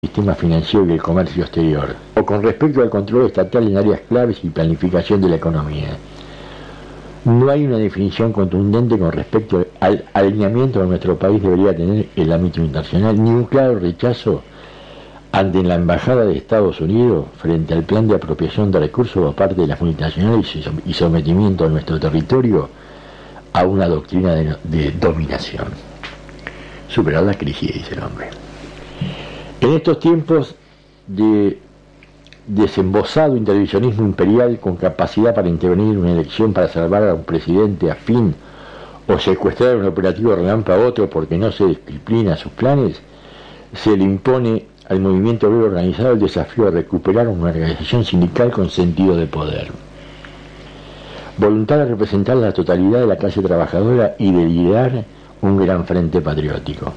sistema financiero y el comercio exterior, o con respecto al control estatal en áreas claves y planificación de la economía. No hay una definición contundente con respecto al alineamiento que nuestro país debería tener en el ámbito internacional, ni un claro rechazo ante la Embajada de Estados Unidos frente al plan de apropiación de recursos por parte de las multinacionales y sometimiento de nuestro territorio a una doctrina de dominación. Superar la crisis, dice el hombre. En estos tiempos de desembosado intervencionismo imperial con capacidad para intervenir en una elección para salvar a un presidente afín o secuestrar un operativo relámpago a otro porque no se disciplina sus planes, se le impone al movimiento obrero organizado el desafío de recuperar una organización sindical con sentido de poder. Voluntad de representar la totalidad de la clase trabajadora y de liderar un gran frente patriótico.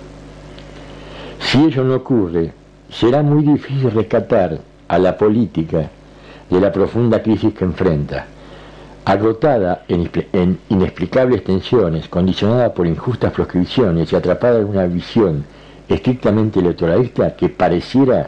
Si ello no ocurre, será muy difícil rescatar a la política de la profunda crisis que enfrenta, agotada en inexplicables tensiones, condicionada por injustas proscripciones y atrapada en una visión estrictamente electoralista que pareciera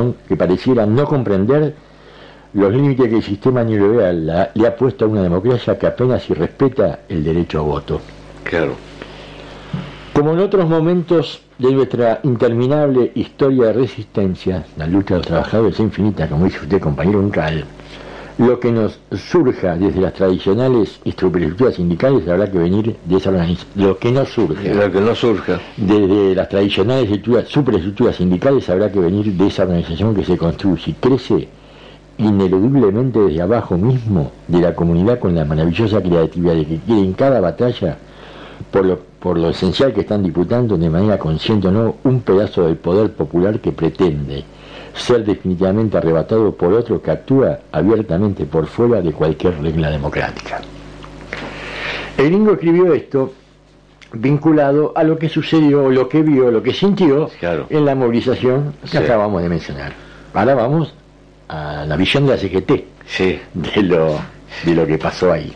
no comprender los límites que el sistema neoliberal le ha puesto a una democracia que apenas si respeta el derecho a voto. Claro. Como en otros momentos de nuestra interminable historia de resistencia, la lucha de los trabajadores es infinita, como dice usted, compañero Uncal. Lo que nos surja desde las tradicionales superestructuras sindicales habrá que venir de esa organización. Lo que no surja desde las tradicionales superestructuras sindicales habrá que venir de esa organización que se construye y crece ineludiblemente desde abajo mismo de la comunidad, con la maravillosa creatividad de que quiere en cada batalla, por lo esencial que están disputando de manera consciente o no, un pedazo del poder popular que pretende ser definitivamente arrebatado por otro que actúa abiertamente por fuera de cualquier regla democrática. El gringo escribió esto vinculado a lo que sucedió, lo que vio, lo que sintió, claro, en la movilización que acabamos de mencionar. Ahora vamos a la visión de la CGT, de lo que pasó ahí.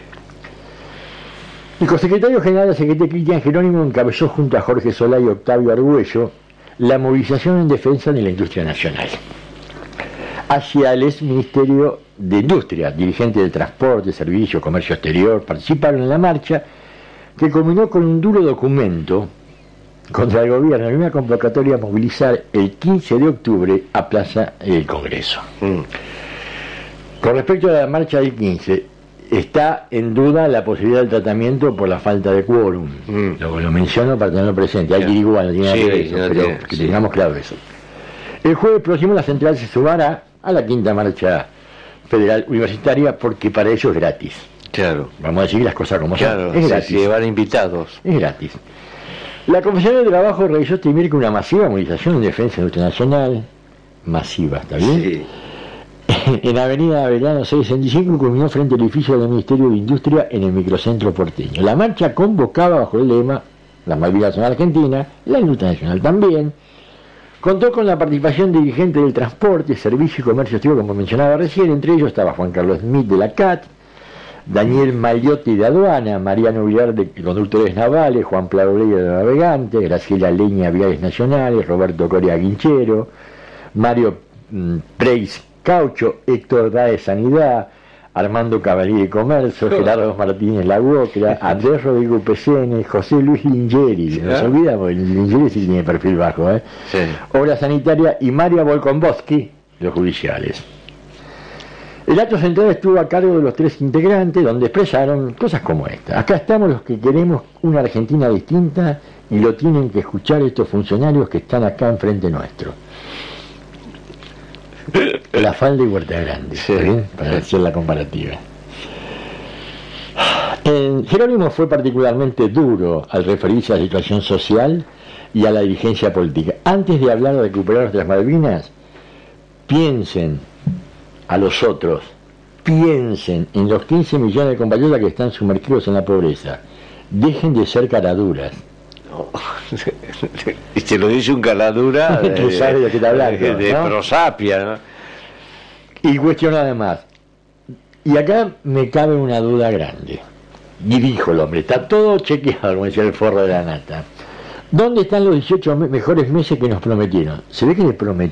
El consecretario general de la CGT, Cristian Jerónimo, encabezó junto a Jorge Solá y Octavio Argüello la movilización en defensa de la industria nacional. Hacia el exministerio de Industria, dirigentes del transporte, servicio, comercio exterior, participaron en la marcha, que culminó con un duro documento contra el gobierno en una convocatoria a movilizar el 15 de octubre a Plaza del Congreso. Con respecto a la marcha del 15, está en duda la posibilidad del tratamiento por la falta de quórum. Lo menciono para tenerlo presente. Hay que ir igual, no tiene nada que ver eso, pero que tengamos claro eso. El jueves próximo la central se sumará a la quinta marcha federal universitaria, porque para ello es gratis. Claro. Vamos a decir las cosas como son. Es gratis. Se van invitados. Es gratis. La Comisión de Trabajo realizó este miércoles una masiva movilización en defensa de la industria nacional. Masiva, ¿está bien? Sí. En Avenida Belgrano 665 culminó frente al edificio del Ministerio de Industria en el microcentro porteño. La marcha convocaba bajo el lema "La movilización argentina", la industria nacional también. Contó con la participación de dirigentes del transporte, servicio y comercio exterior, como mencionaba recién. Entre ellos estaba Juan Carlos Smith de la CAT, Daniel Magliotti de Aduana, Mariano Villar de Conductores Navales, Juan Plauleya de Navegante, Graciela Leña Viales Nacionales, Roberto Coria Guinchero, Mario Preis Caucho, Héctor Daez Sanidad, Armando Cavalieri Comercio, Gerardo Martínez La Guocra, Andrés Rodrigo Pesene, José Luis Lingeri, no se olvida porque Lingeri sí tiene perfil bajo, Obra Sanitaria, y María Volkonbowski, los judiciales. El acto central estuvo a cargo de los tres integrantes, donde expresaron cosas como esta: acá estamos los que queremos una Argentina distinta y lo tienen que escuchar estos funcionarios que están acá enfrente nuestro. La Falda y Huerta Grande, para hacer la comparativa. Jerónimo fue particularmente duro al referirse a la situación social y a la dirigencia política. Antes de hablar de recuperar nuestras Malvinas, piensen a los otros, piensen en los 15 millones de compatriotas que están sumergidos en la pobreza. Dejen de ser caraduras. Y te lo dice un caradura Tú sabes de qué está hablando, de ¿no? prosapia, ¿no? Y cuestión además, y acá me cabe una duda grande, y dijo el hombre, está todo chequeado, como decía el forro de la nata. ¿Dónde están los 18 mejores meses que nos prometieron? Se ve que le prometieron